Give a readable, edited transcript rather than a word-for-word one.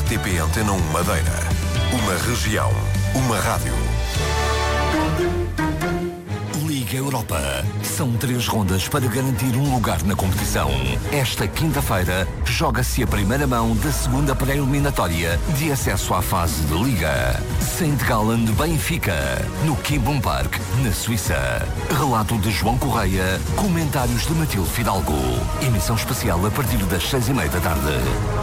RTP Antena 1 Madeira. Uma região, uma rádio. Liga Europa. São 3 rondas para garantir um lugar na competição. Esta quinta-feira joga-se a primeira mão da segunda pré-eliminatória de acesso à fase de Liga. St. Gallen de Benfica, no Kimbum Park, na Suíça. Relato de João Correia, comentários de Matilde Fidalgo. Emissão especial a partir das 6:30 da tarde.